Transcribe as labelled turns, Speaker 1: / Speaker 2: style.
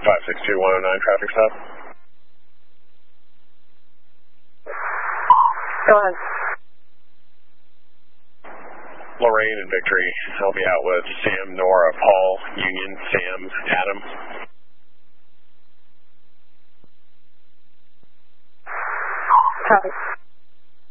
Speaker 1: 562-109 traffic stop.
Speaker 2: Go ahead.
Speaker 1: Lorraine and Victory, I'll be out with Sam, Nora, Paul, Union, Sam, Adam.
Speaker 2: Copy.